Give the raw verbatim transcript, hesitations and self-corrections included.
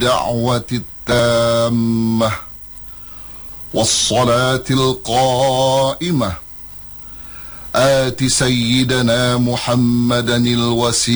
الدعوة التامة والصلاة القائمة آت سيدنا محمدا الوسيلة